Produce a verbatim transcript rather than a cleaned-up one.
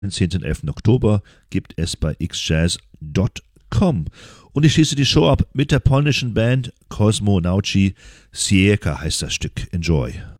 zehnten und elften Oktober gibt es bei x jazz punkt com. Und ich schließe die Show ab mit der polnischen Band Kosmonauci. Sieka heißt das Stück. Enjoy.